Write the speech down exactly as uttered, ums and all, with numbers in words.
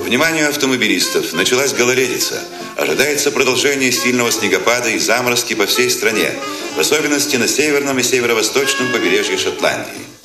Вниманию автомобилистов, началась гололедица. Ожидается продолжение сильного снегопада и заморозки по всей стране, в особенности на северном и северо-восточном побережье Шотландии.